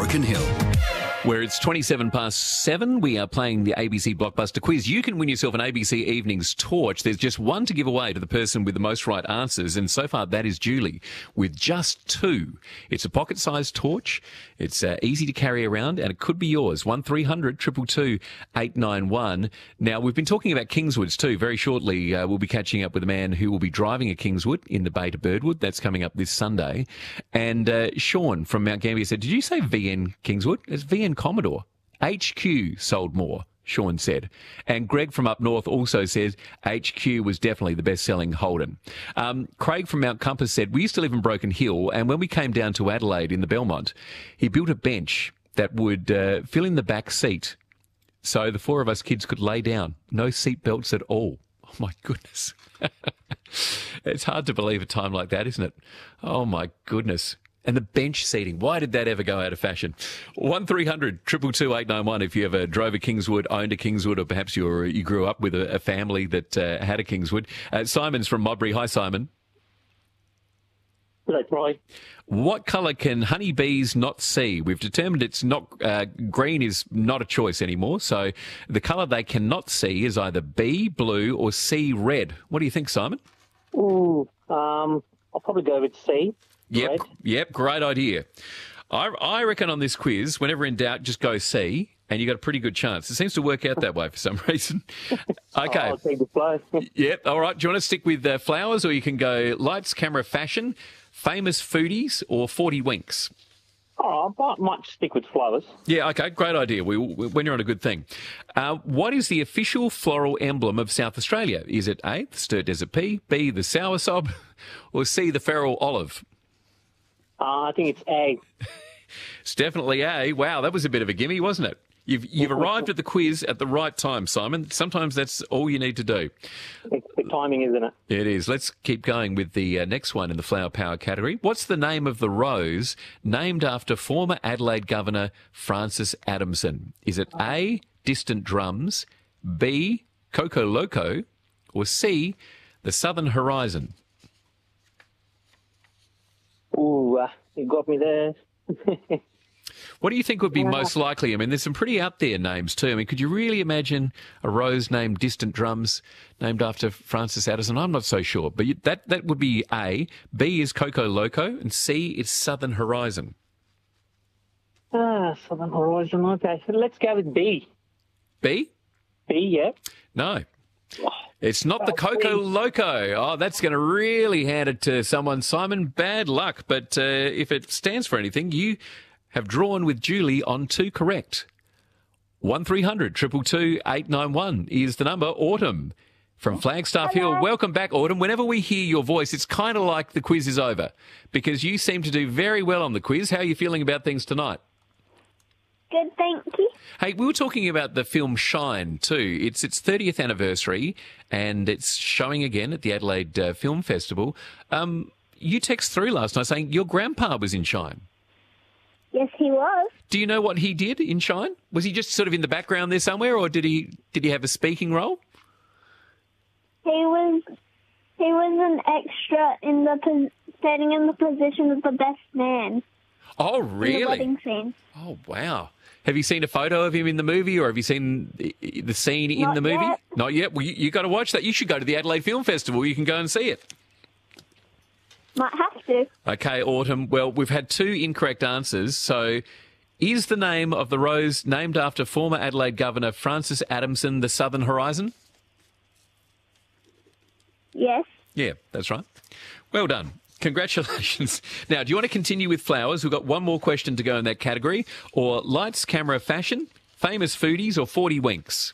Broken Hill. Where it's 7:27, we are playing the ABC Blockbuster Quiz. You can win yourself an ABC Evenings torch. There's just one to give away to the person with the most right answers, and so far that is Julie, with just two. It's a pocket-sized torch. It's easy to carry around, and it could be yours. 1300 222 891. Now, we've been talking about Kingswoods too. Very shortly, we'll be catching up with a man who will be driving a Kingswood in the Bay to Birdwood. That's coming up this Sunday. And Sean from Mount Gambier said, did you say VN Kingswood? It's VN Commodore. HQ sold more, Sean said. And Greg from up north also says HQ was definitely the best-selling Holden. Craig from Mount Compass said, we used to live in Broken Hill, and when we came down to Adelaide in the Belmont, he built a bench that would fill in the back seat so the four of us kids could lay down. No seat belts at all. Oh, my goodness. It's hard to believe a time like that, isn't it? Oh, my goodness. And the bench seating, why did that ever go out of fashion? 1300 222 891 if you ever drove a Kingswood, owned a Kingswood, or perhaps you grew up with a family that had a Kingswood. Simon's from Modbury. Hi, Simon. Hello, Brian. What colour can honeybees not see? We've determined it's not green is not a choice anymore. So the colour they cannot see is either B, blue, or C, red. What do you think, Simon? I'll probably go with C. Yep, great idea. I reckon on this quiz, whenever in doubt, just go C, and you got a pretty good chance. It seems to work out that way for some reason. Okay. I'll take the flow. Yep, all right. Do you want to stick with flowers, or you can go lights, camera, fashion, famous foodies, or 40 winks? Oh, I might stick with flowers. Yeah, okay, great idea. When you're on a good thing. What is the official floral emblem of South Australia? Is it A, the Sturt Desert Pea, B, the soursop, or C, the feral olive? I think it's A. It's definitely A. Wow, that was a bit of a gimme, wasn't it? You've arrived at the quiz at the right time, Simon. Sometimes that's all you need to do. It's the timing, isn't it? It is. Let's keep going with the next one in the flower power category. What's the name of the rose named after former Adelaide Governor Francis Adamson? Is it A, distant drums, B, Coco Loco, or C, the southern horizon? Ooh, you got me there. What do you think would be most likely? I mean, there's some pretty out there names too. I mean, could you really imagine a rose named Distant Drums, named after Francis Addison? I'm not so sure, but that would be A. B is Coco Loco, and C is Southern Horizon. Southern Horizon. Okay, so let's go with B. B? B, yeah. No. It's not the Coco Loco. Oh, that's going to really hand it to someone, Simon. Bad luck. But if it stands for anything, you have drawn with Julie on two correct. 1300 222 891 is the number. Autumn from Flagstaff Hill. Welcome back, Autumn. Whenever we hear your voice, it's kind of like the quiz is over because you seem to do very well on the quiz. How are you feeling about things tonight? Good, thank you. Hey, we were talking about the film Shine too. It's its 30th anniversary and it's showing again at the Adelaide Film Festival. You text through last night saying your grandpa was in Shine. Yes, he was. Do you know what he did in Shine? Was he just sort of in the background there somewhere, or did he have a speaking role? He was an extra standing in the position of the best man. Oh, really? In the wedding scene. Oh, wow. Have you seen a photo of him in the movie, or have you seen the scene in Not the movie? yet. Not yet. Well, you got to watch that. You should go to the Adelaide Film Festival. You can go and see it. Might have to. Okay, Autumn. Well, we've had two incorrect answers. So, is the name of the rose named after former Adelaide Governor Francis Adamson the Southern Horizon? Yes. Yeah, that's right. Well done. Congratulations. Now, do you want to continue with flowers? We've got one more question to go in that category. Or lights, camera, fashion, famous foodies, or 40 winks?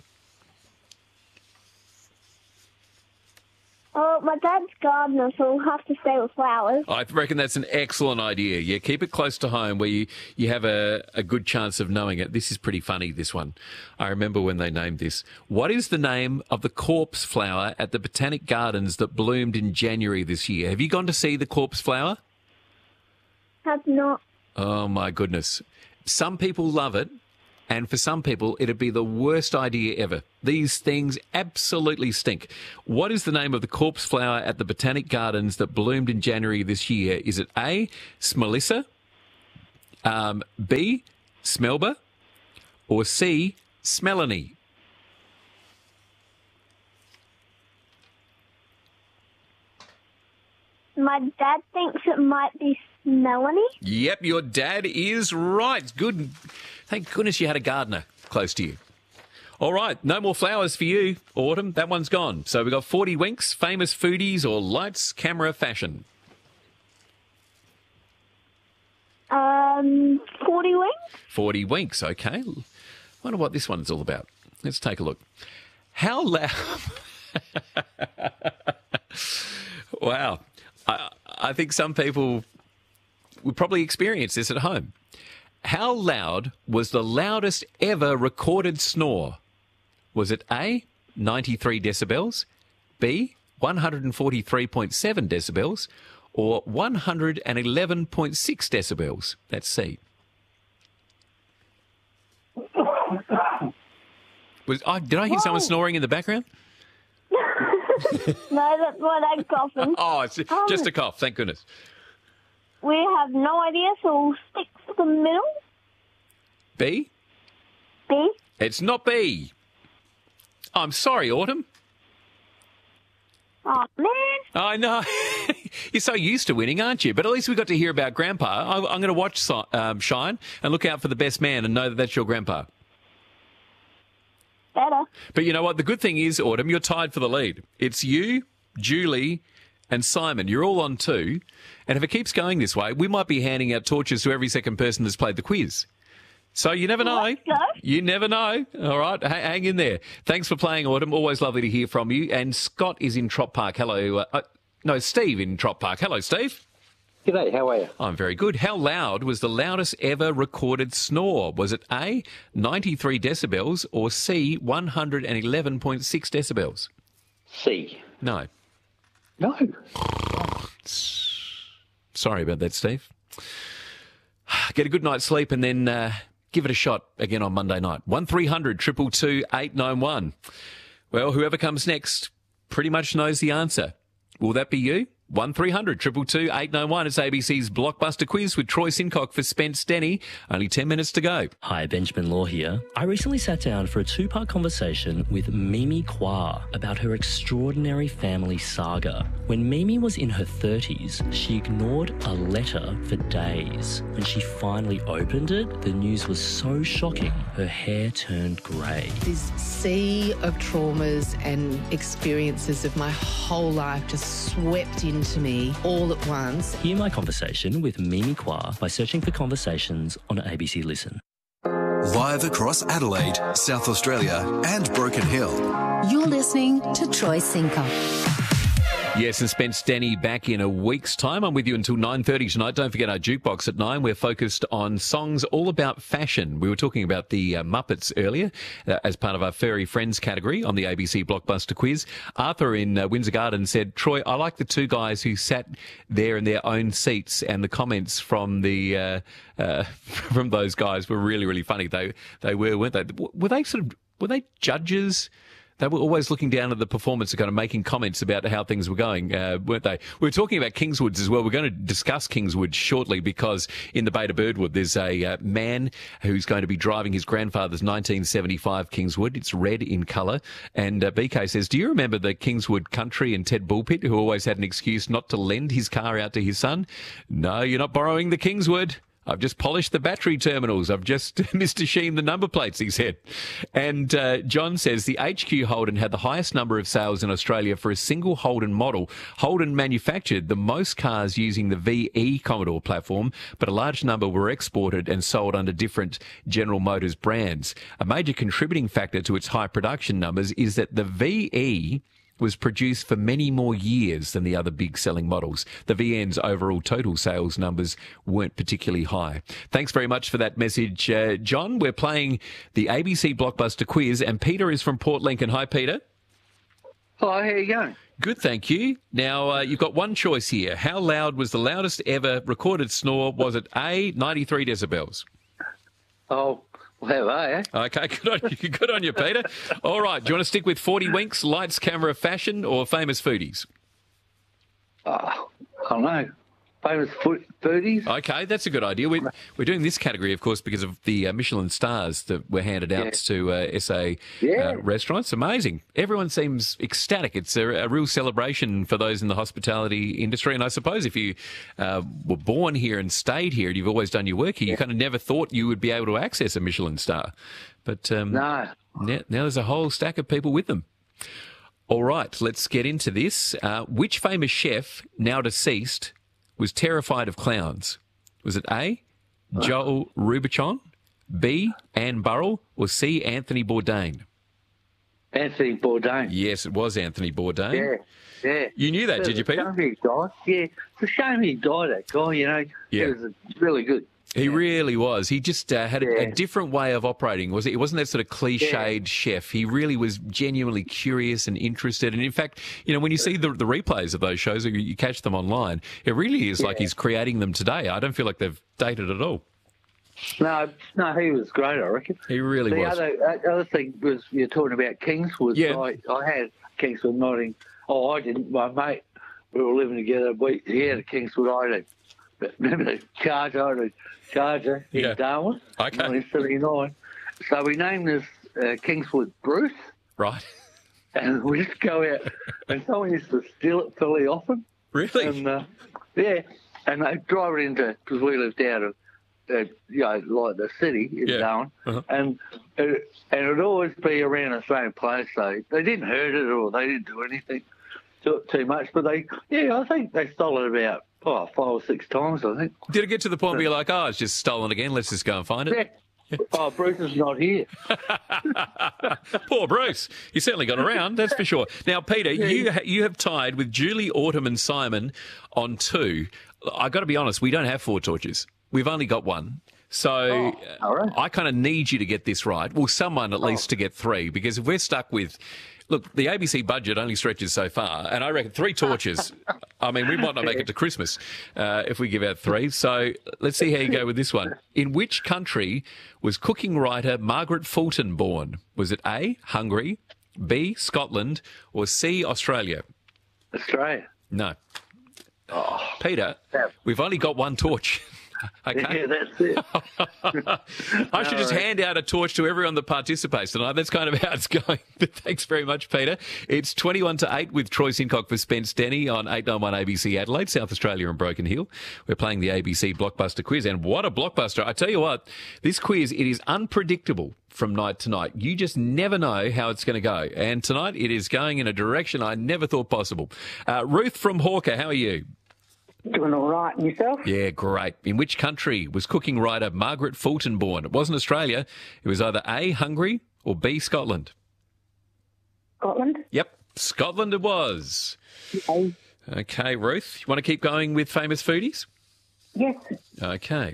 Oh, my dad's gardener, so we'll have to stay with flowers. I reckon that's an excellent idea. Yeah, keep it close to home where you have a good chance of knowing it. This is pretty funny, this one. I remember when they named this. What is the name of the corpse flower at the Botanic Gardens that bloomed in January this year? Have you gone to see the corpse flower? Have not. Oh, my goodness. Some people love it. And for some people, it'd be the worst idea ever. These things absolutely stink. What is the name of the corpse flower at the Botanic Gardens that bloomed in January this year? Is it A, Smelissa, B, Smelba, or C, Smellany? My dad thinks it might be Melanie. Yep, your dad is right. Good. Thank goodness you had a gardener close to you. All right, no more flowers for you, Autumn. That one's gone. So we've got 40 winks, famous foodies, or lights, camera, fashion. 40 winks. 40 winks, okay. Wonder what this one's all about. Let's take a look. How loud... Wow. I think some people would probably experience this at home. How loud was the loudest ever recorded snore? Was it A, 93 decibels, B, 143.7 decibels, or 111.6 decibels? That's C. Did I hear someone snoring in the background? No, that's what I'm coughing. Oh, it's just a cough, thank goodness. We have no idea, so we'll stick to the middle. B? B. It's not B. I'm sorry, Autumn. Oh, man. I know. You're so used to winning, aren't you? But at least we got to hear about Grandpa. I'm going to watch Shine and look out for the best man and know that that's your grandpa. Better. But you know what? The good thing is, Autumn, you're tied for the lead. It's you, Julie, and Simon. You're all on 2. And if it keeps going this way, we might be handing out torches to every second person that's played the quiz. So you never know. Let's go. You never know. All right, hang in there. Thanks for playing, Autumn. Always lovely to hear from you. And Scott is in Trop Park. Hello. Steve in Trop Park. Hello, Steve. G'day, how are you? I'm very good. How loud was the loudest ever recorded snore? Was it A, 93 decibels, or C, 111.6 decibels? C. No. No. Sorry about that, Steve. Get a good night's sleep and then give it a shot again on Monday night. 1300 222 891. Well, whoever comes next pretty much knows the answer. Will that be you? 1300 222 891. It's ABC's Blockbuster Quiz with Troy Sincock for Spence Denny. Only 10 minutes to go. Hi, Benjamin Law here. I recently sat down for a 2-part conversation with Mimi Kwa about her extraordinary family saga. When Mimi was in her 30s, she ignored a letter for days. When she finally opened it, the news was so shocking, her hair turned grey. This sea of traumas and experiences of my whole life just swept into me all at once. Hear my conversation with Mimi Kwa by searching for Conversations on ABC Listen. Live across Adelaide, South Australia and Broken Hill. You're listening to Troy Sincock. Yes, and Spence Denny back in a week's time. I'm with you until 9:30 tonight. Don't forget our jukebox at 9. We're focused on songs all about fashion. We were talking about the Muppets earlier as part of our Furry Friends category on the ABC Blockbuster Quiz. Arthur in Windsor Garden said, Troy, I like the 2 guys who sat there in their own seats, and the comments from the from those guys were really, really funny. They were, weren't they? Were they judges? They were always looking down at the performance and kind of making comments about how things were going, weren't they? We were talking about Kingswoods as well. We're going to discuss Kingswood shortly because in the Beta Birdwood there's a man who's going to be driving his grandfather's 1975 Kingswood. It's red in colour. And BK says, do you remember the Kingswood Country and Ted Bullpit, who always had an excuse not to lend his car out to his son? No, you're not borrowing the Kingswood. I've just polished the battery terminals. I've just Mr. Sheen the number plates, he said. And John says the HQ Holden had the highest number of sales in Australia for a single Holden model. Holden manufactured the most cars using the VE Commodore platform, but a large number were exported and sold under different General Motors brands. A major contributing factor to its high production numbers is that the VE was produced for many more years than the other big selling models. The VN's overall total sales numbers weren't particularly high. Thanks very much for that message, John. We're playing the ABC Blockbuster Quiz, and Peter is from Port Lincoln. Hi, Peter. Hi, how you going? Good, thank you. Now, you've got one choice here. How loud was the loudest ever recorded snore? Was it A, 93 decibels? Oh, well, eh? Okay, good on you, Peter. All right, do you want to stick with 40 winks, lights, camera, fashion, or famous foodies? Oh, I don't know. famous foodies. Okay, that's a good idea. We're doing this category, of course, because of the Michelin stars that were handed out to SA restaurants. Amazing. Everyone seems ecstatic. It's a real celebration for those in the hospitality industry. And I suppose if you were born here and stayed here and you've always done your work here, you kind of never thought you would be able to access a Michelin star. But No. now there's a whole stack of people with them. All right, let's get into this. Which famous chef, now deceased, was terrified of clowns? Was it A, Joel Robuchon, B, Anne Burrell, or C, Anthony Bourdain? Anthony Bourdain. Yes, it was Anthony Bourdain. Yeah. You knew that, did you, Peter? It's a shame he died. Yeah, it's a shame he died, that guy, you know. Yeah. He was really good. He really was. He just had a different way of operating. It wasn't that sort of cliched chef. He really was genuinely curious and interested. And in fact, you know, when you see the replays of those shows, or you catch them online, it really is like he's creating them today. I don't feel like they've dated at all. No, he was great, I reckon. He really was. The other thing was, you're talking about Kingswood. Yeah. I had Kingswood Notting. Oh, I didn't. My mate, we were living together. He had a Kingswood. I had a Charger in Darwin, Okay. 1979. So we named this Kingswood Bruce. Right. And we just go out, and someone used to steal it fairly often. Really? And, and they drive it into, because we lived out of, like the city in Darwin, and it'd always be around the same place. So they didn't hurt it or they didn't do anything too much, but I think they stole it about 5 or 6 times, I think. Did it get to the point where you're like, it's just stolen again, let's just go and find it? Yeah. Oh, Bruce is not here. Poor Bruce. You certainly got around, that's for sure. Now, Peter, you have tied with Julie, Autumn and Simon on 2. I got to be honest, we don't have 4 torches. We've only got 1. So all right. I kind of need you to get this right. Well, someone at least to get 3, because if we're stuck with... Look, the ABC budget only stretches so far, and I reckon 3 torches, I mean, we might not make it to Christmas if we give out 3. So let's see how you go with this one. In which country was cooking writer Margaret Fulton born? Was it A, Hungary, B, Scotland, or C, Australia? Australia. No. Peter, we've only got 1 torch. Okay. Yeah, that's it. I should just hand out a torch to everyone that participates tonight. That's kind of how it's going. But thanks very much, Peter. It's 21-8 with Troy Sincock for Spence Denny on 891 ABC Adelaide, South Australia and Broken Hill. We're playing the ABC Blockbuster Quiz, and what a blockbuster. I tell you what, this quiz, it is unpredictable from night to night. You just never know how it's going to go. And tonight it is going in a direction I never thought possible. Ruth from Hawker, how are you? Doing all right. And yourself? Yeah, great. In which country was cooking writer Margaret Fulton born? It wasn't Australia. It was either A, Hungary, or B, Scotland. Scotland? Yep, Scotland it was. Okay, Ruth, you want to keep going with famous foodies? Yes. Okay.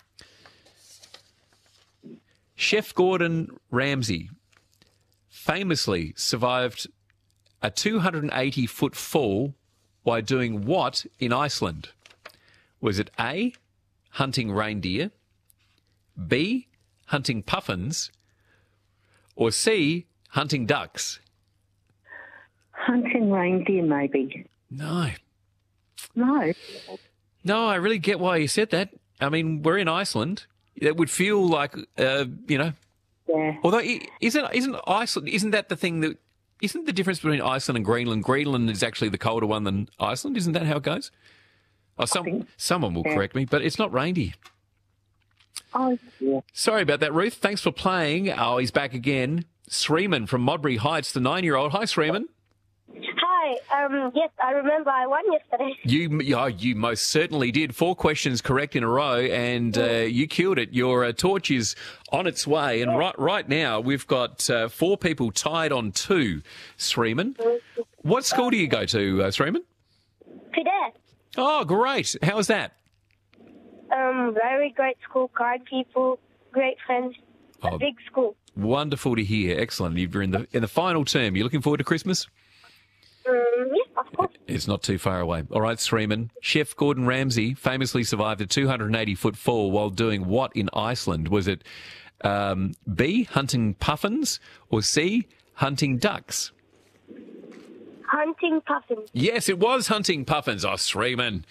Chef Gordon Ramsay famously survived a 280-foot fall by doing what in Iceland? Was it A, hunting reindeer, B, hunting puffins, or C, hunting ducks? Hunting reindeer, maybe. No. No. No, I really get why you said that. I mean, we're in Iceland. It would feel like, Yeah. Although, isn't Iceland, isn't that the thing that... Isn't the difference between Iceland and Greenland? Greenland is actually the colder one than Iceland. Isn't that how it goes? Oh, someone will correct me, but it's not reindeer. Oh, yeah. Sorry about that, Ruth. Thanks for playing. Oh, he's back again. Sreeman from Modbury Heights, the 9-year-old. Hi, Sreeman. Hi. Yes, I remember I won yesterday. You most certainly did. 4 questions correct in a row, and you killed it. Your torch is on its way, and right now we've got 4 people tied on 2. Sreeman, what school do you go to, Sreeman? Cadet. Oh, great. How was that? Very great school, kind people, great friends, a big school. Wonderful to hear. Excellent. You're in the final term. You looking forward to Christmas? Yes, of course. It's not too far away. All right, Sreeman. Chef Gordon Ramsay famously survived a 280-foot fall while doing what in Iceland? Was it B, hunting puffins, or C, hunting ducks? Hunting puffins. Yes, it was hunting puffins. Oh, Sreeman.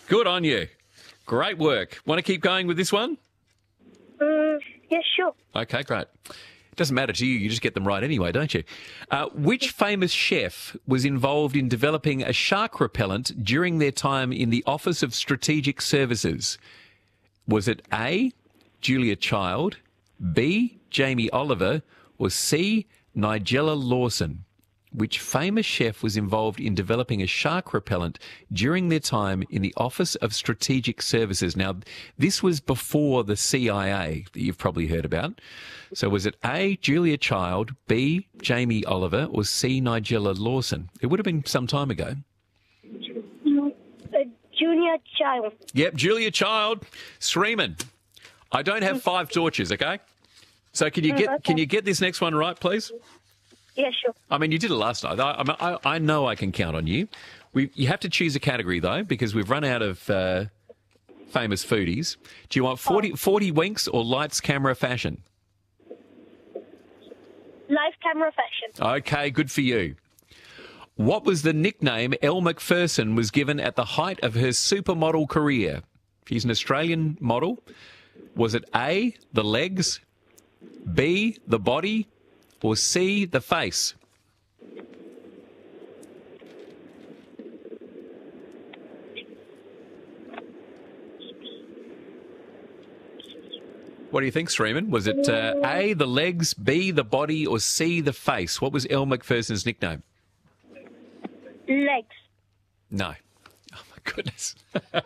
Good on you. Great work. Want to keep going with this one? Yeah, sure. Okay, great. It doesn't matter to you. You just get them right anyway, don't you? Which famous chef was involved in developing a shark repellent during their time in the Office of Strategic Services? Was it A, Julia Child, B, Jamie Oliver, or C, Nigella Lawson? Which famous chef was involved in developing a shark repellent during their time in the Office of Strategic Services? Now, this was before the CIA that you've probably heard about. So was it A, Julia Child, B, Jamie Oliver, or C, Nigella Lawson? It would have been some time ago. Julia Child. Yep, Julia Child. Sreeman, I don't have 5 torches, okay? So can you get this next one right, please? Yeah, sure. I mean, you did it last night. I know I can count on you. You have to choose a category, though, because we've run out of famous foodies. Do you want 40 winks or lights, camera, fashion? Live camera fashion. Okay, good for you. What was the nickname Elle Macpherson was given at the height of her supermodel career? She's an Australian model. Was it A, the legs, B, the body, or C, the face? What do you think, Sreeman? Was it A, the legs, B, the body, or C, the face? What was Elle Macpherson's nickname? Legs. No. Oh, my goodness.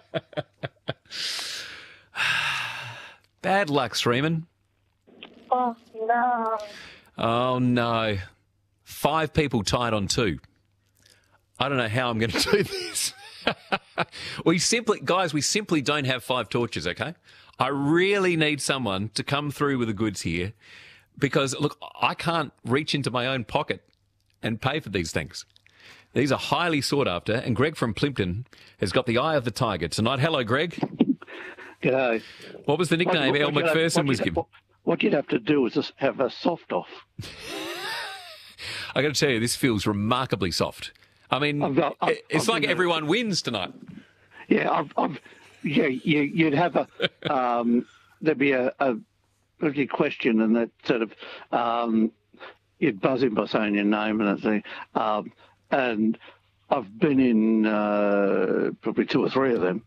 Bad luck, Sreeman. Oh, no. Oh, no. 5 people tied on 2. I don't know how I'm going to do this. we simply don't have 5 torches, okay? I really need someone to come through with the goods here because, look, I can't reach into my own pocket and pay for these things. These are highly sought after, and Greg from Plimpton has got the eye of the tiger tonight. Hello, Greg. G'day. What was the nickname Elle Macpherson was given? What you'd have to do is just have a soft off. I got to tell you, this feels remarkably soft. I mean, it's like everyone wins tonight. Yeah, you'd have a there'd be a question, and that sort of you'd buzz in by saying your name and that thing. And I've been in probably 2 or 3 of them.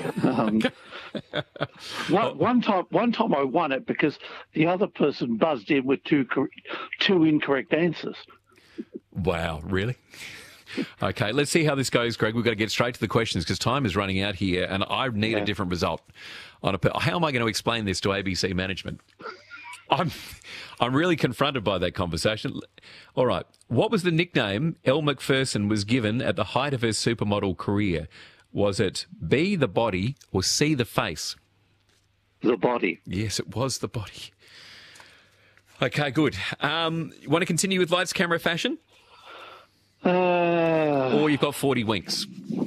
One time I won it because the other person buzzed in with 2 incorrect answers. Wow, really? Okay, let's see how this goes, Greg. We've got to get straight to the questions because time is running out here, and I need a different result. How am I going to explain this to ABC management? I'm really confronted by that conversation. All right, what was the nickname Elle Macpherson was given at the height of her supermodel career? Was it B, the body, or C, the face? The body. Yes, it was the body. Okay, good. You want to continue with lights, camera, fashion? Or you've got 40 winks?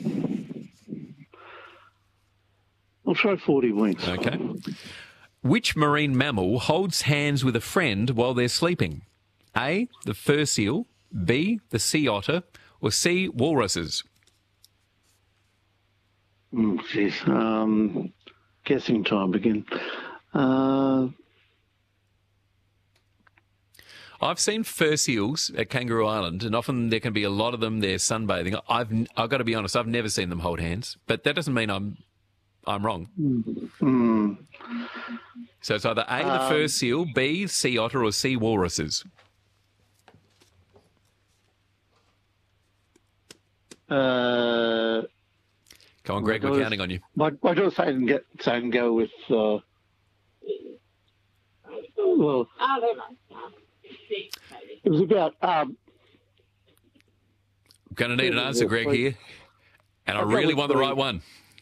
I'll try 40 winks. Okay. Which marine mammal holds hands with a friend while they're sleeping? A, the fur seal, B, the sea otter, or C, walruses? Guessing time begin. I've seen fur seals at Kangaroo Island, and often there can be a lot of them there sunbathing. I've got to be honest, I've never seen them hold hands, but that doesn't mean I'm wrong. So it's either A, the fur seal, B, sea otter, or C, walruses. Come on, Greg, we're counting on you. My daughter saying go with. Well, it was about. I'm going to need an answer, Greg, here, and I really want the right one.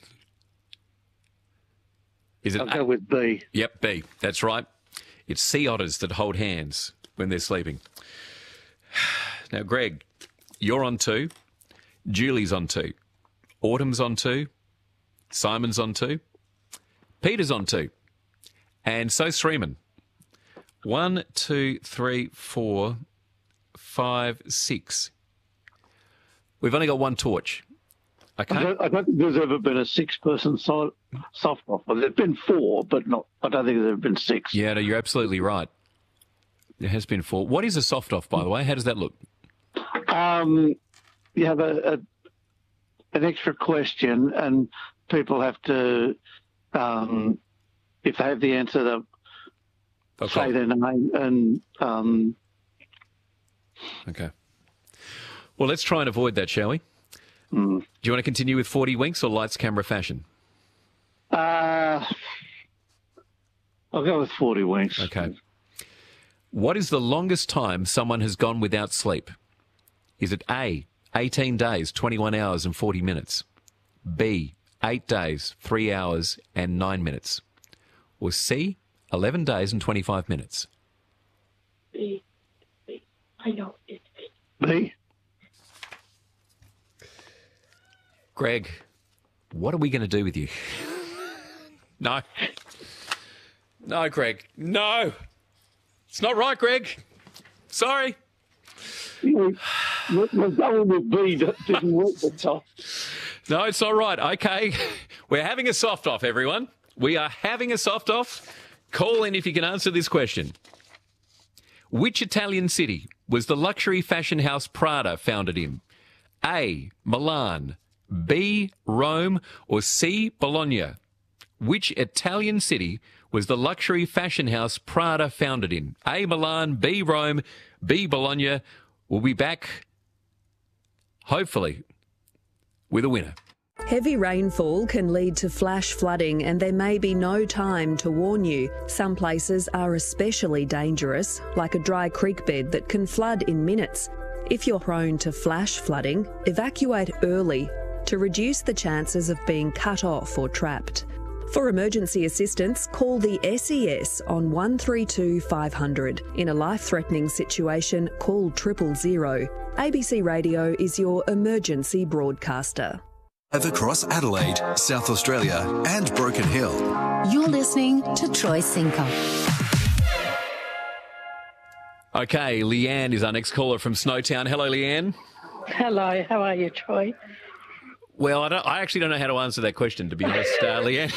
Is it? I'll go with B. Yep, B. That's right. It's sea otters that hold hands when they're sleeping. Now, Greg, you're on 2. Julie's on 2. Autumn's on 2. Simon's on 2. Peter's on 2. And so Sreeman. 1, 2, 3, 4, 5, 6. We've only got 1 torch. Okay. I don't think there's ever been a six-person soft off. Well, there've been four, but not. I don't think there's ever been six. Yeah, no, you're absolutely right. There has been four. What is a soft off, by the way? How does that look? You have an extra question, and people have to, if they have the answer, they'll say their name and. Okay. Well, let's try and avoid that, shall we? Do you want to continue with 40 winks or lights, camera, fashion? I'll go with 40 winks. Okay. What is the longest time someone has gone without sleep? Is it A, 18 days, 21 hours and 40 minutes? B, 8 days, 3 hours and 9 minutes? Or C, 11 days and 25 minutes? B. I know it's B. B? Greg, what are we going to do with you? No. No, Greg. No. It's not right, Greg. Sorry. We're going with B. That didn't work the top. No, it's not right. Okay. We're having a soft off, everyone. We are having a soft off. Call in if you can answer this question. Which Italian city was the luxury fashion house Prada founded in? A, Milan, B, Rome, or C, Bologna? Which Italian city was the luxury fashion house Prada founded in? A, Milan, B, Rome, B, Bologna. We'll be back, hopefully, with a winner. Heavy rainfall can lead to flash flooding and there may be no time to warn you. Some places are especially dangerous, like a dry creek bed that can flood in minutes. If you're prone to flash flooding, evacuate early to reduce the chances of being cut off or trapped. For emergency assistance, call the SES on 132 500. In a life-threatening situation, call 000. ABC Radio is your emergency broadcaster. Live across Adelaide, South Australia and Broken Hill. You're listening to Troy Sinker. Okay, Leanne is our next caller from Snowtown. Hello, Leanne. Hello, how are you, Troy? Well, I actually don't know how to answer that question, to be honest, Leanne.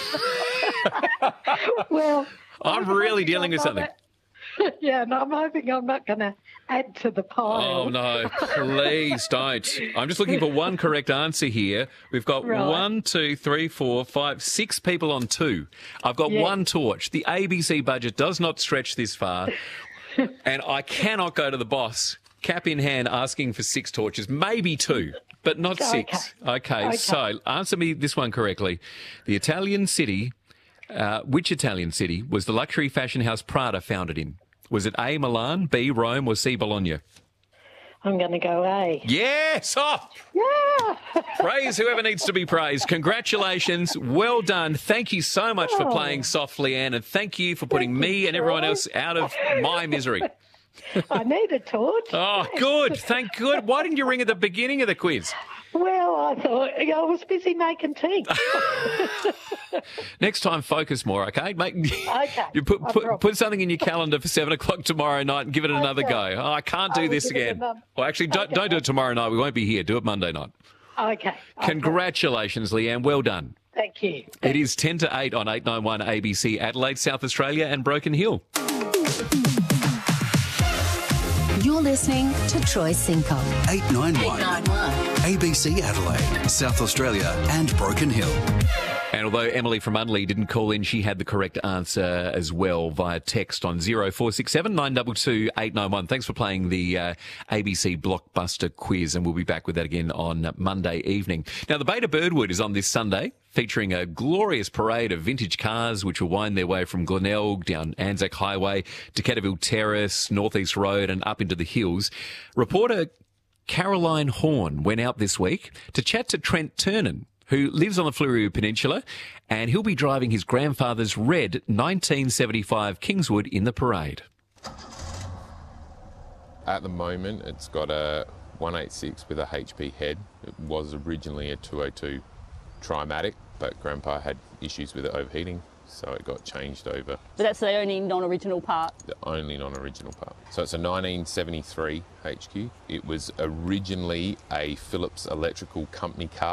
Well, I'm really dealing with something. Yeah, and I'm hoping I'm not going to add to the pile. Oh, no, please don't. I'm just looking for one correct answer here. We've got 1, 2, 3, 4, 5, 6 people on 2. I've got one torch. The ABC budget does not stretch this far, and I cannot go to the boss, cap in hand, asking for 6 torches, maybe 2. But not 6. Okay, so answer me this one correctly. The Italian city, which Italian city was the luxury fashion house Prada founded in? Was it A, Milan, B, Rome, or C, Bologna? I'm going to go A. Yes! Oh! Yeah! Praise whoever needs to be praised. Congratulations. Well done. Thank you so much for playing softly, Anne, and thank you for putting me and everyone else out of my misery. I need a torch. Oh, good. Thank good. Why didn't you ring at the beginning of the quiz? Well, I thought I was busy making tea. Next time, focus more, okay? Okay. You put something in your calendar for 7 o'clock tomorrow night and give it another go. Oh, I can't do this again. Well, actually, don't do it tomorrow night. We won't be here. Do it Monday night. Okay. Congratulations, Leanne. Well done. Thank you. It is 10 to 8 on 891 ABC Adelaide, South Australia and Broken Hill. You're listening to Troy Sinker. 891. ABC Adelaide, South Australia and Broken Hill. And although Emily from Unley didn't call in, she had the correct answer as well via text on 0467 922 891. Thanks for playing the ABC Blockbuster quiz, and we'll be back with that again on Monday evening. Now, the Beta Birdwood is on this Sunday, featuring a glorious parade of vintage cars which will wind their way from Glenelg down Anzac Highway to Ketterville Terrace, North East Road and up into the hills. Reporter Caroline Horn went out this week to chat to Trent Turnan, who lives on the Fleurieu Peninsula, and he'll be driving his grandfather's red 1975 Kingswood in the parade. At the moment, it's got a 186 with a HP head. It was originally a 202 Trimatic, but Grandpa had issues with it overheating, so it got changed over. But that's the only non-original part? The only non-original part. So it's a 1973 HQ. It was originally a Phillips Electrical Company car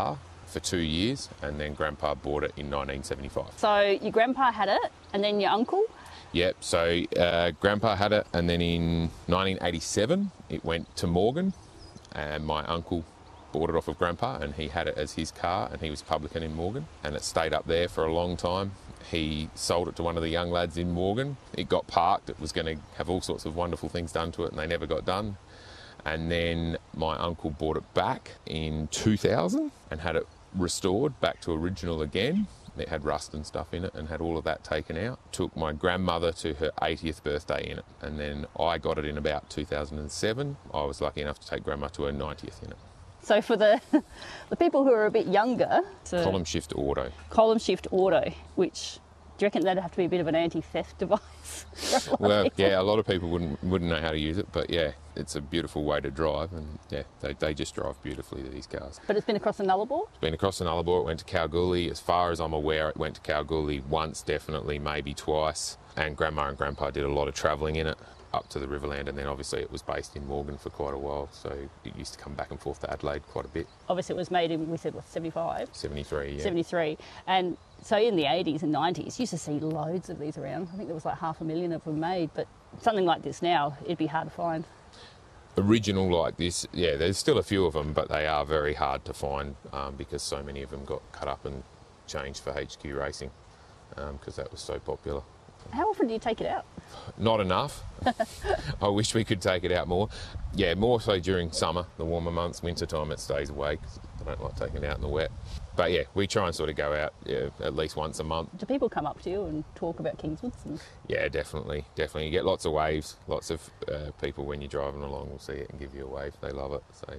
for 2 years, and then Grandpa bought it in 1975. So your grandpa had it, and then your uncle? Yep, so Grandpa had it, and then in 1987 it went to Morgan, and my uncle bought it off of Grandpa, and he had it as his car, and he was publican in Morgan, and it stayed up there for a long time. He sold it to one of the young lads in Morgan. It got parked. It was going to have all sorts of wonderful things done to it, and they never got done. And then my uncle bought it back in 2000 and had it restored back to original again. It had rust and stuff in it and had all of that taken out. Took my grandmother to her 80th birthday in it, and then I got it in about 2007. I was lucky enough to take Grandma to her 90th in it. So for the people who are a bit younger... Column shift auto. Column shift auto, which... Do you reckon that'd have to be a bit of an anti-theft device? Well, yeah, a lot of people wouldn't know how to use it, but yeah, it's a beautiful way to drive, and yeah, they just drive beautifully, these cars. But it's been across the Nullarbor? It's been across the Nullarbor. It went to Kalgoorlie. As far as I'm aware, it went to Kalgoorlie once, definitely, maybe twice. And Grandma and Grandpa did a lot of travelling in it up to the Riverland, and then obviously it was based in Morgan for quite a while, so it used to come back and forth to Adelaide quite a bit. Obviously it was made in, we said, what, 75? 73, yeah. 73. And so in the 80s and 90s, you used to see loads of these around. I think there was like 500,000 of them made, but something like this now, it'd be hard to find. Original like this, yeah, there's still a few of them, but they are very hard to find because so many of them got cut up and changed for HQ racing because that was so popular. How often do you take it out? Not enough. I wish we could take it out more. Yeah, more so during summer, the warmer months. Winter time it stays away because I don't like taking it out in the wet. But yeah, we try and sort of go out at least once a month. Do people come up to you and talk about Kingswoods? Yeah, definitely. You get lots of waves. Lots of people when you're driving along will see it and give you a wave. They love it. So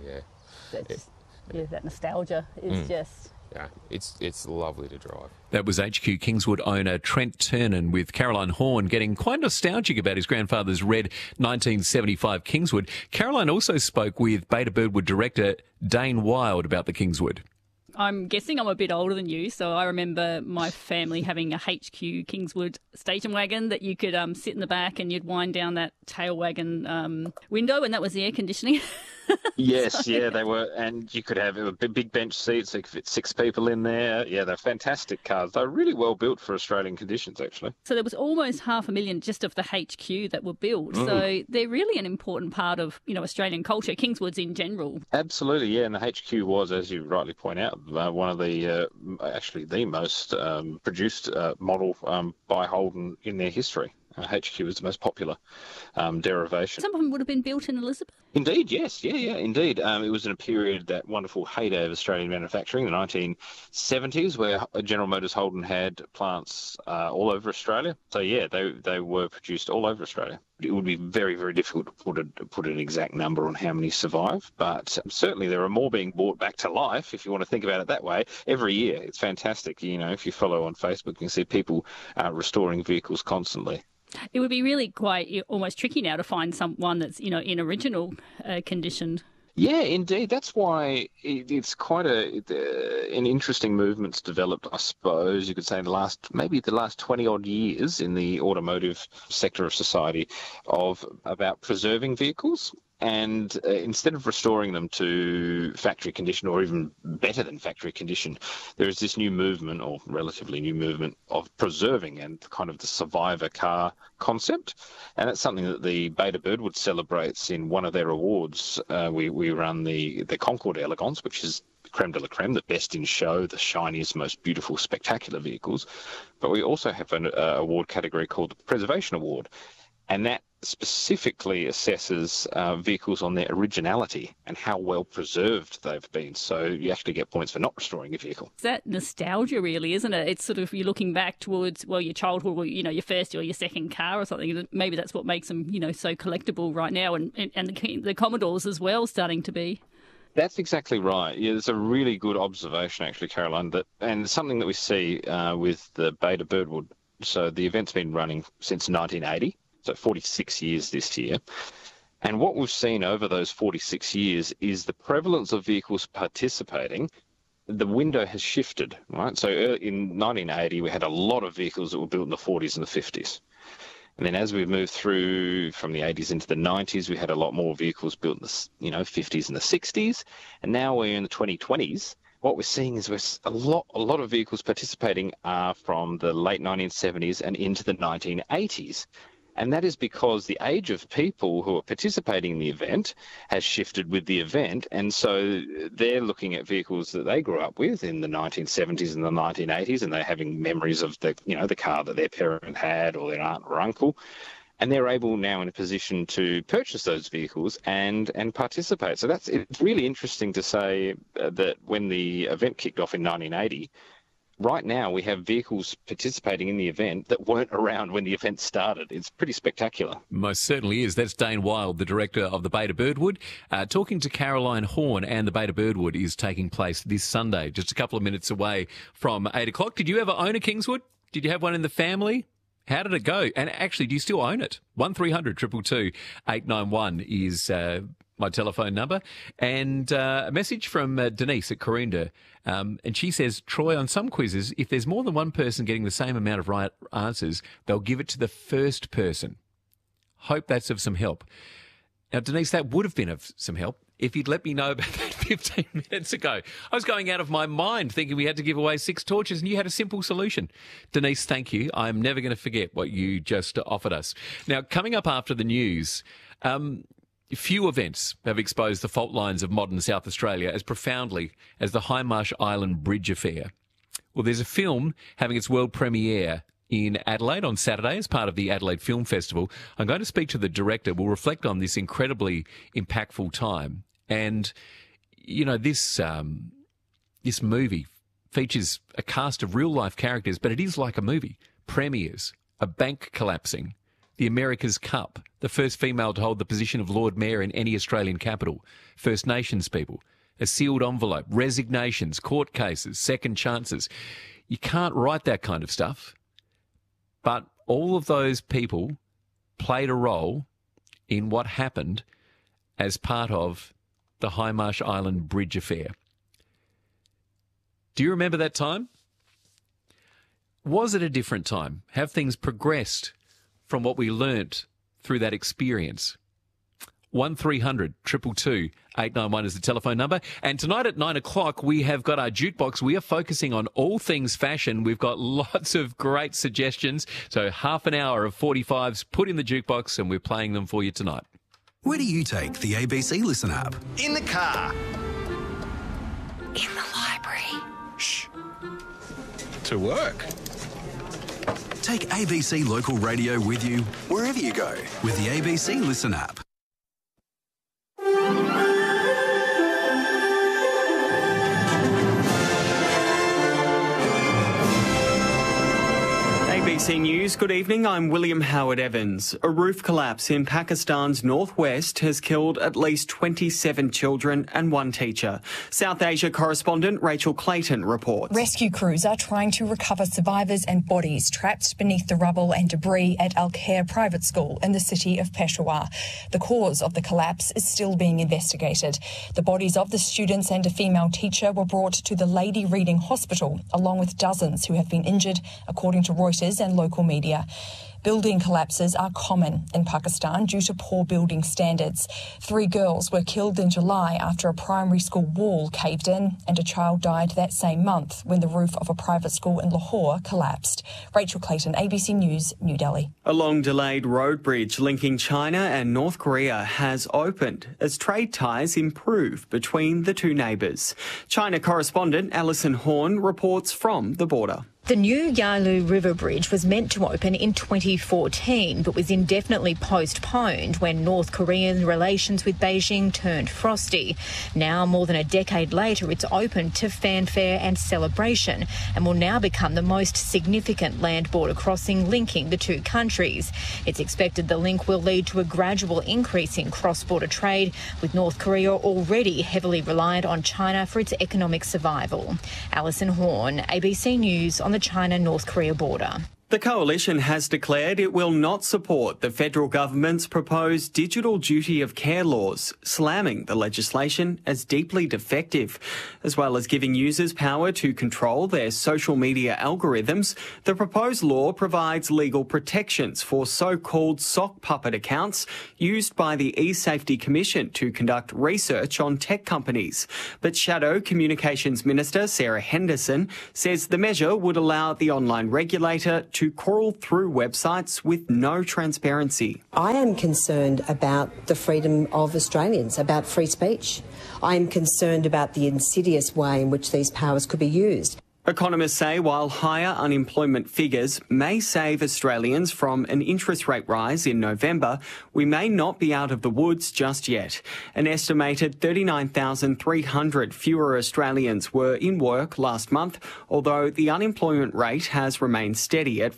yeah. That nostalgia is just... Yeah, it's lovely to drive. That was HQ Kingswood owner Trent Turnan with Caroline Horn getting quite nostalgic about his grandfather's red 1975 Kingswood. Caroline also spoke with Beta Birdwood director Dane Wild about the Kingswood. I'm guessing I'm a bit older than you, so I remember my family having a HQ Kingswood station wagon that you could sit in the back and you'd wind down that tail wagon window, and that was the air conditioning. Yes, yeah, they were, and you could have big bench seats. They could fit 6 people in there. Yeah, they're fantastic cars. They're really well built for Australian conditions, actually. So there was almost 500,000 just of the HQ that were built. So they're really an important part of Australian culture, Kingswoods in general. Absolutely, yeah, and the HQ was, as you rightly point out, one of the actually the most produced model by Holden in their history. HQ was the most popular derivation. Some of them would have been built in Elizabeth? Indeed, yes. Yeah, indeed. It was in a period, that wonderful heyday of Australian manufacturing, the 1970s, where General Motors Holden had plants all over Australia. So, yeah, they were produced all over Australia. It would be very, very difficult to put an exact number on how many survive, but certainly there are more being brought back to life, if you want to think about it that way, every year. It's fantastic. If you follow on Facebook, you can see people restoring vehicles constantly. It would be really quite almost tricky now to find someone that's, in original condition. Yeah, indeed. That's why it's quite an interesting movement's developed, I suppose, you could say, in the last 20-odd years in the automotive sector of society about preserving vehicles. And instead of restoring them to factory condition or even better than factory condition, there is this new movement, or relatively new movement, of preserving and kind of the survivor car concept. And that's something that the Beta Birdwood celebrates in one of their awards. We run the Concorde Elegance, which is creme de la creme, the best in show, the shiniest, most beautiful, spectacular vehicles. But we also have an award category called the Preservation Award. And that specifically assesses vehicles on their originality and how well preserved they've been. So you actually get points for not restoring a vehicle. It's that nostalgia, really, isn't it? It's sort of, you're looking back towards, your childhood, or, your first or your second car or something. Maybe that's what makes them, so collectible right now. And the Commodores as well starting to be. That's exactly right. Yeah, it's a really good observation, actually, Caroline, and something that we see with the Beta Birdwood. So the event's been running since 1980. So 46 years this year. And what we've seen over those 46 years is the prevalence of vehicles participating. The window has shifted, right? So in 1980, we had a lot of vehicles that were built in the 40s and the 50s. And then as we moved through from the 80s into the 90s, we had a lot more vehicles built in the 50s and the 60s. And now we're in the 2020s. what we're seeing is a lot of vehicles participating are from the late 1970s and into the 1980s. And that is because the age of people who are participating in the event has shifted with the event. And so they're looking at vehicles that they grew up with in the 1970s and the 1980s, and they're having memories of the car that their parent had or their aunt or uncle. And they're able now in a position to purchase those vehicles and participate. So it's really interesting to say that when the event kicked off in 1980, right now we have vehicles participating in the event that weren't around when the event started. It's pretty spectacular. Most certainly is. That's Dane Wild, the director of the Beta Birdwood, talking to Caroline Horn, and the Beta Birdwood is taking place this Sunday, just a couple of minutes away from 8 o'clock. Did you ever own a Kingswood? Did you have one in the family? How did it go? And actually, do you still own it? 1300 222 891 is my telephone number. And a message from Denise at Corinda. And she says, Troy, on some quizzes, if there's more than one person getting the same amount of right answers, they'll give it to the first person. Hope that's of some help. Now, Denise, that would have been of some help if you'd let me know about that 15 minutes ago. I was going out of my mind thinking we had to give away 6 torches and you had a simple solution. Denise, thank you. I'm never going to forget what you just offered us. Now, coming up after the news, few events have exposed the fault lines of modern South Australia as profoundly as the Hindmarsh Island Bridge affair. Well, there's a film having its world premiere in Adelaide on Saturday as part of the Adelaide Film Festival. I'm going to speak to the director. We'll reflect on this incredibly impactful time. And, you know, this movie features a cast of real-life characters, but it is like a movie. Premiers, a bank collapsing, the America's Cup, the first female to hold the position of Lord Mayor in any Australian capital, First Nations people, a sealed envelope, resignations, court cases, second chances. You can't write that kind of stuff. But all of those people played a role in what happened as part of the Hindmarsh Island Bridge affair. Do you remember that time? Was it a different time? Have things progressed from what we learnt through that experience? 1300 222 891 is the telephone number. And tonight at 9 o'clock, we have got our jukebox. We are focusing on all things fashion. We've got lots of great suggestions. So half an hour of 45s put in the jukebox, and we're playing them for you tonight. Where do you take the ABC Listen app? In the car. In the library. Shh. To work. Take ABC Local Radio with you wherever you go with the ABC Listen app. ABC News, good evening, I'm William Howard Evans. A roof collapse in Pakistan's northwest has killed at least 27 children and 1 teacher. South Asia correspondent Rachel Clayton reports. Rescue crews are trying to recover survivors and bodies trapped beneath the rubble and debris at Al Khair Private School in the city of Peshawar. The cause of the collapse is still being investigated. The bodies of the students and a female teacher were brought to the Lady Reading Hospital, along with dozens who have been injured, according to Reuters and local media. Building collapses are common in Pakistan due to poor building standards. 3 girls were killed in July after a primary school wall caved in, and a child died that same month when the roof of a private school in Lahore collapsed. Rachel Clayton, ABC News, New Delhi. A long-delayed road bridge linking China and North Korea has opened as trade ties improve between the two neighbours. China correspondent Alison Horn reports from the border. The new Yalu River Bridge was meant to open in 2014 but was indefinitely postponed when North Korean relations with Beijing turned frosty. Now, more than a decade later, it's open to fanfare and celebration and will now become the most significant land border crossing linking the two countries. It's expected the link will lead to a gradual increase in cross-border trade, with North Korea already heavily reliant on China for its economic survival. Alison Horn, ABC News on the China-North Korea border. The Coalition has declared it will not support the federal government's proposed digital duty of care laws, slamming the legislation as deeply defective. As well as giving users power to control their social media algorithms, the proposed law provides legal protections for so-called sock puppet accounts used by the eSafety Commission to conduct research on tech companies. But Shadow Communications Minister Sarah Henderson says the measure would allow the online regulator to crawl through websites with no transparency. I am concerned about the freedom of Australians, about free speech. I am concerned about the insidious way in which these powers could be used. Economists say while higher unemployment figures may save Australians from an interest rate rise in November, we may not be out of the woods just yet. An estimated 39,300 fewer Australians were in work last month, although the unemployment rate has remained steady at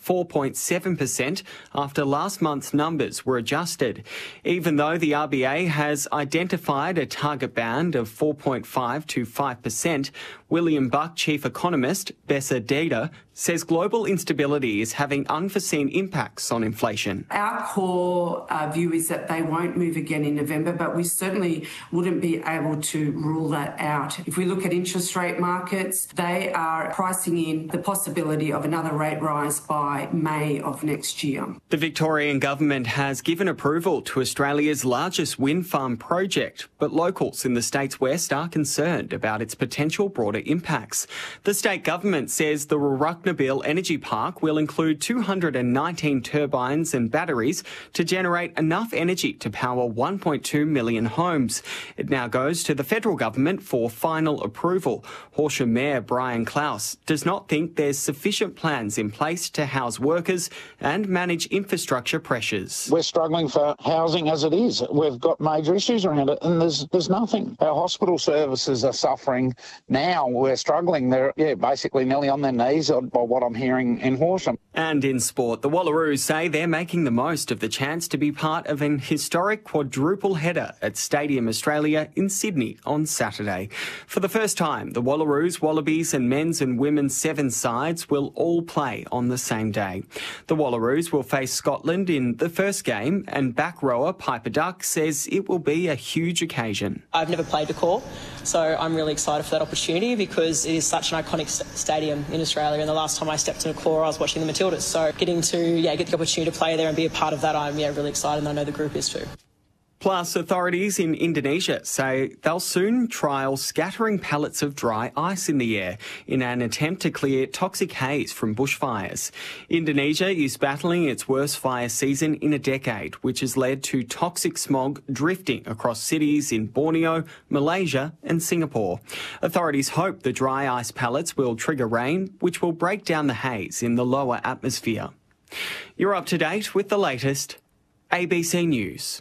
4.7% after last month's numbers were adjusted. Even though the RBA has identified a target band of 4.5 to 5%, William Buck, chief economist Bessa Data, says global instability is having unforeseen impacts on inflation. Our core view is that they won't move again in November, but we certainly wouldn't be able to rule that out. If we look at interest rate markets, they are pricing in the possibility of another rate rise by May of next year. The Victorian government has given approval to Australia's largest wind farm project, but locals in the state's west are concerned about its potential broader impacts. The state government says the Nabil Energy Park will include 219 turbines and batteries to generate enough energy to power 1.2 million homes. It now goes to the federal government for final approval. Horsham Mayor Brian Klaus does not think there's sufficient plans in place to house workers and manage infrastructure pressures. We're struggling for housing as it is. We've got major issues around it and there's nothing. Our hospital services are suffering now. We're struggling. They're basically nearly on their knees by what I'm hearing in Horsham. And in sport, the Wallaroos say they're making the most of the chance to be part of an historic quadruple header at Stadium Australia in Sydney on Saturday. For the first time, the Wallaroos, Wallabies and men's and women's seven sides will all play on the same day. The Wallaroos will face Scotland in the first game, and back rower Piper Duck says it will be a huge occasion. I've never played Decor, so I'm really excited for that opportunity because it is such an iconic stadium in Australia, and the last time I stepped in a core I was watching the Matildas, so getting to get the opportunity to play there and be a part of that, I'm really excited, and I know the group is too. Plus, authorities in Indonesia say they'll soon trial scattering pellets of dry ice in the air in an attempt to clear toxic haze from bushfires. Indonesia is battling its worst fire season in a decade, which has led to toxic smog drifting across cities in Borneo, Malaysia and Singapore. Authorities hope the dry ice pellets will trigger rain, which will break down the haze in the lower atmosphere. You're up to date with the latest ABC News.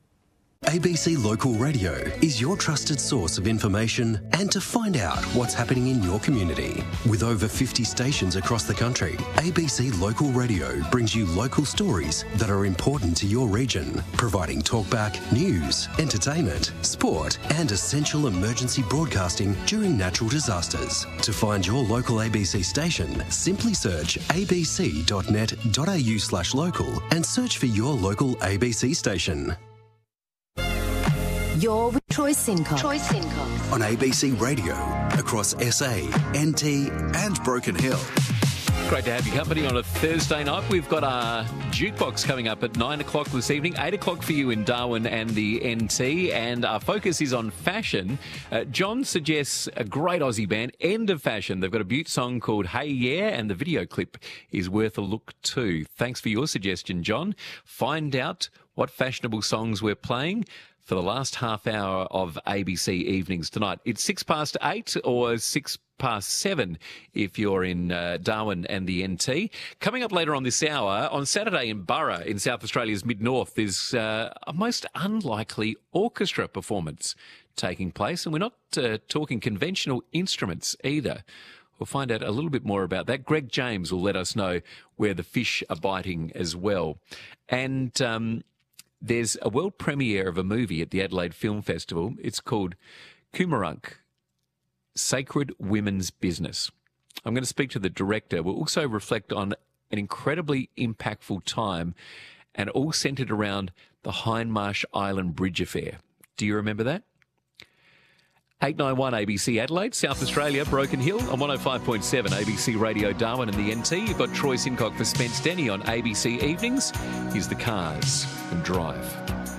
ABC Local Radio is your trusted source of information and to find out what's happening in your community. With over 50 stations across the country, ABC Local Radio brings you local stories that are important to your region, providing talkback, news, entertainment, sport and essential emergency broadcasting during natural disasters. To find your local ABC station, simply search abc.net.au/local and search for your local ABC station. You're with Troy Sincock. On ABC Radio, across SA, NT and Broken Hill. Great to have your company on a Thursday night. We've got our jukebox coming up at 9 o'clock this evening, 8 o'clock for you in Darwin and the NT, and our focus is on fashion. John suggests a great Aussie band, End of Fashion. They've got a beaut song called Hey Yeah, and the video clip is worth a look too. Thanks for your suggestion, John. Find out what fashionable songs we're playing for the last half hour of ABC Evenings tonight. It's 8:06 or 7:06 if you're in Darwin and the NT. Coming up later on this hour, on Saturday in Burra in South Australia's mid-north, there's a most unlikely orchestra performance taking place, and we're not talking conventional instruments either. We'll find out a little bit more about that. Greg James will let us know where the fish are biting as well. And there's a world premiere of a movie at the Adelaide Film Festival. It's called Coomerunk, Sacred Women's Business. I'm going to speak to the director. We'll also reflect on an incredibly impactful time, and all centred around the Hindmarsh Island Bridge affair. Do you remember that? 891 ABC Adelaide, South Australia, Broken Hill on 105.7 ABC Radio Darwin and the NT. You've got Troy Sincock for Spence Denny on ABC Evenings. Here's The Cars and Drive.